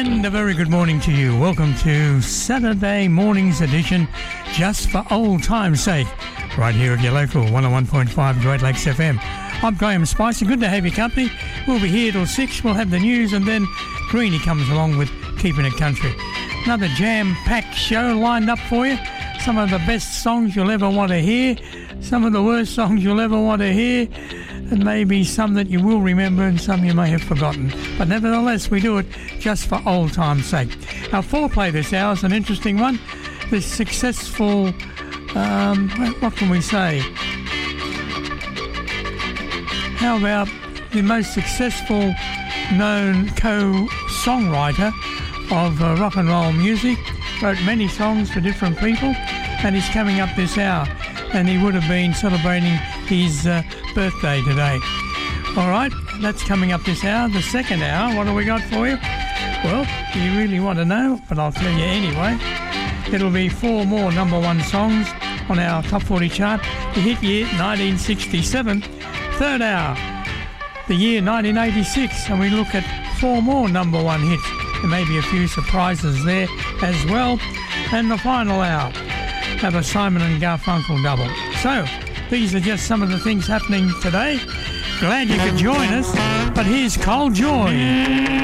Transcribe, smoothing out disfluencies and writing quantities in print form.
And a very good morning to you. Welcome to Saturday morning's edition, Just for Old Time's Sake, right here at your local 101.5 Great Lakes FM. I'm Graham Spicer. Good to have your company. We'll be here till 6. We'll have the news, and then Greenie comes along with Keeping It Country. Another jam-packed show lined up for you. Some of the best songs you'll ever want to hear, some of the worst songs you'll ever want to hear, and maybe some that you will remember and some you may have forgotten. But nevertheless, we do it just for old time's sake. Our foreplay this hour is an interesting one. The successful, what can we say? How about the most successful known co-songwriter of rock and roll music? Wrote many songs for different people, and he's coming up this hour, and he would have been celebrating his birthday today. All right, that's coming up this hour. The second hour, what have we got for you? Well, do you really want to know? But I'll tell you anyway. It'll be 4 more number one songs on our Top 40 chart. The hit year, 1967. Third hour, the year 1986, and we look at 4 more number one hits. There may be a few surprises there as well. And the final hour, have a Simon and Garfunkel double. So, these are just some of the things happening today. Glad you could join us, but here's Cold Joy.